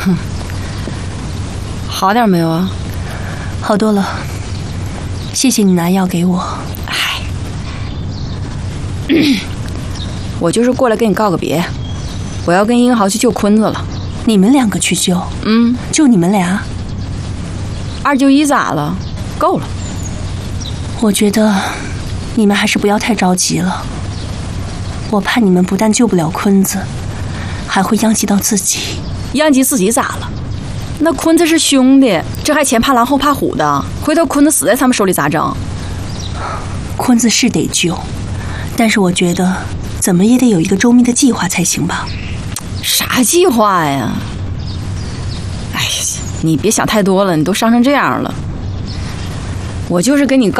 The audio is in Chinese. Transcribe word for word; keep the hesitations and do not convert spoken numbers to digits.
好点没有啊？ 好多了，谢谢你拿药给我。 哎，我就是过来跟你告个别，我要跟英豪去救坤子了。 你们两个去救？ 嗯， 就你们俩？ 二舅一咋了？够了。 我觉得你们还是不要太着急了，我怕你们不但救不了坤子，还会殃及到自己。 殃及自己咋了？那坤子是兄弟，这还前怕狼后怕虎的，回头坤子死在他们手里咋整？ 坤子是得救，但是我觉得怎么也得有一个周密的计划才行吧。 啥计划呀？哎呀，你别想太多了，你都伤成这样了。我就是跟你告